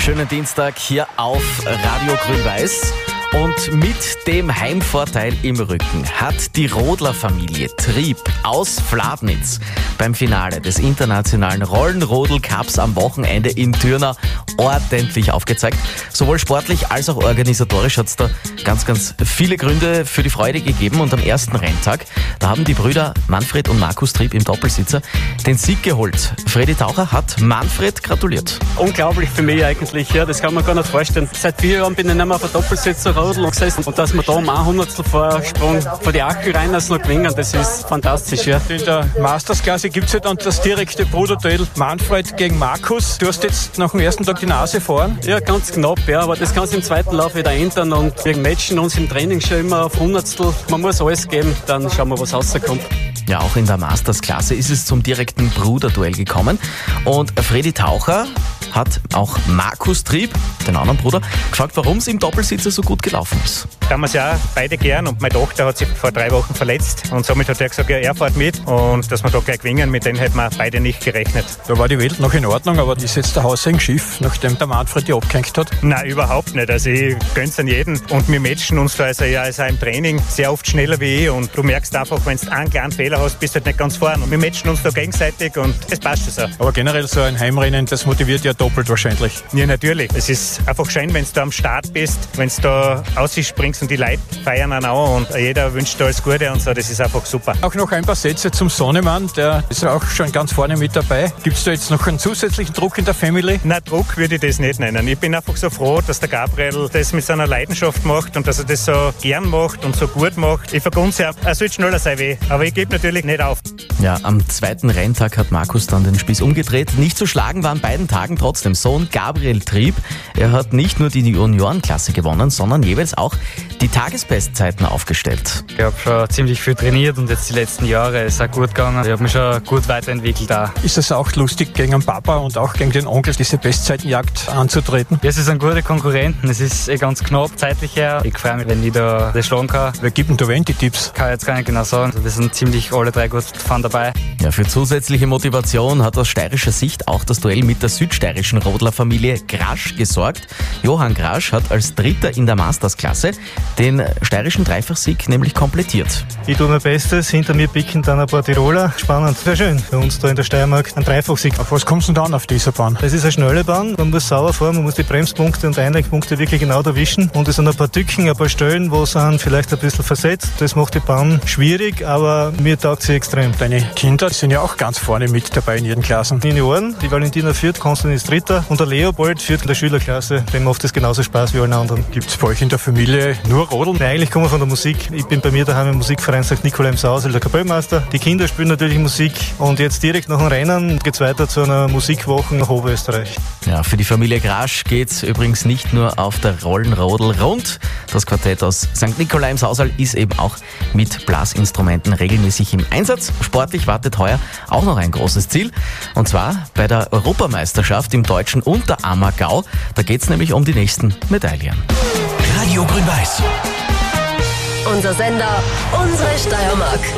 schönen Dienstag hier auf Radio Grün-Weiß. Und mit dem Heimvorteil im Rücken hat die Rodler-Familie Trieb aus Fladnitz beim Finale des internationalen Rollenrodel-Cups am Wochenende in Türnau ordentlich aufgezeigt. Sowohl sportlich als auch organisatorisch hat es da ganz viele Gründe für die Freude gegeben. Und am ersten Renntag, da haben die Brüder Manfred und Markus Trieb im Doppelsitzer den Sieg geholt. Fredi Taucher hat Manfred gratuliert. Unglaublich für mich eigentlich, ja, das kann man gar nicht vorstellen. Seit 4 Jahren bin ich nicht mehr auf der Doppelsitzer gesessen und dass wir da um 100 Vorsprung von die Achelreiners noch gewinnen, das ist fantastisch. Ja. In der Mastersklasse gibt es ja dann das direkte Bruderduell Manfred gegen Markus. Du hast jetzt nach dem ersten Tag die Nase vorn. Ja, ganz knapp, ja, aber das kann sich im zweiten Lauf wieder ändern und wir matchen uns im Training schon immer auf Hundertstel. Man muss alles geben, dann schauen wir, was rauskommt. Ja, auch in der Mastersklasse ist es zum direkten Bruderduell gekommen und Fredi Taucher hat auch Markus Trieb, den anderen Bruder, gefragt, warum es im Doppelsitzer so gut gelaufen ist. Da haben wir es ja beide gern und meine Tochter hat sich vor 3 Wochen verletzt und somit hat er gesagt, ja, er fährt mit und dass wir da gleich gewinnen, mit denen hätten wir beide nicht gerechnet. Da war die Welt noch in Ordnung, aber ist jetzt der Haussegen schief, nachdem der Manfred die abgehängt hat? Nein, überhaupt nicht. Also ich gönn's an jeden und wir matchen uns da also im Training sehr oft schneller wie ich und du merkst einfach, wenn du einen kleinen Fehler hast, bist du halt nicht ganz vorn und wir matchen uns da gegenseitig und das passt schon so. Aber generell so ein Heimrennen, das motiviert ja doppelt wahrscheinlich. Ja, natürlich. Es ist einfach schön, wenn du da am Start bist, wenn du da ausspringst und die Leute feiern einen auch und jeder wünscht da alles Gute und so, das ist einfach super. Auch noch ein paar Sätze zum Sohnemann, der ist auch schon ganz vorne mit dabei. Gibt es da jetzt noch einen zusätzlichen Druck in der Family? Nein, Druck würde ich das nicht nennen. Ich bin einfach so froh, dass der Gabriel das mit seiner Leidenschaft macht und dass er das so gern macht und so gut macht. Ich vergun's ja, er soll schneller sein wie, aber ich gebe natürlich nicht auf. Ja, am zweiten Renntag hat Markus dann den Spieß umgedreht. Nicht zu schlagen war an beiden Tagen trotzdem Sohn Gabriel Trieb. Er hat nicht nur die Juniorenklasse gewonnen, sondern jeweils auch die Tagesbestzeiten aufgestellt. Ich habe schon ziemlich viel trainiert und jetzt die letzten Jahre ist auch gut gegangen. Ich habe mich schon gut weiterentwickelt auch. Ist es auch lustig, gegen den Papa und auch gegen den Onkel diese Bestzeitenjagd anzutreten? Ja, sie sind gute Konkurrenten. Es ist ganz knapp zeitlich her. Ich freue mich, wenn ich da das schlagen kann. Wer gibt denn da wen die Tipps? Kann ich jetzt gar nicht genau sagen. Wir sind ziemlich alle 3 gut fahren dabei. Ja, für zusätzliche Motivation hat aus steirischer Sicht auch das Duell mit der südsteirischen Rodler-Familie Grasch gesorgt. Johann Grasch hat als Dritter in der Mastersklasse den steirischen Dreifachsieg nämlich komplettiert. Ich tue mein Bestes, hinter mir picken dann ein paar Tiroler. Spannend, sehr schön für uns da in der Steiermark. Ein Dreifachsieg. Auf was kommst du denn dann auf dieser Bahn? Das ist eine schnelle Bahn, man muss sauber fahren, man muss die Bremspunkte und Einlenkpunkte wirklich genau erwischen. Und es sind ein paar Tücken, ein paar Stellen, wo sind vielleicht ein bisschen versetzt. Das macht die Bahn schwierig, aber mir taugt sie extrem. Deine Kinder sind ja auch ganz vorne mit dabei in ihren Klassen. Junioren, die Valentina führt, Konstantin ist Dritter und der Leopold führt in der Schülerklasse. Dem macht es genauso Spaß wie allen anderen. Gibt es bei euch in der Familie nur Rodeln? Nein, eigentlich kommen wir von der Musik. Ich bin bei mir daheim im Musikverein St. Nikolai im Sausel, der Kapellmeister. Die Kinder spielen natürlich Musik und jetzt direkt nach dem Rennen geht es weiter zu einer Musikwoche nach Oberösterreich. Ja, für die Familie Grasch geht's übrigens nicht nur auf der Rollenrodel rund. Das Quartett aus St. Nikolai im Sausal ist eben auch mit Blasinstrumenten regelmäßig im Einsatz. Sportlich wartet heuer auch noch ein großes Ziel. Und zwar bei der Europameisterschaft im deutschen Unterammergau. Da geht's nämlich um die nächsten Medaillen. Radio Grün-Weiß. Unser Sender, unsere Steiermark.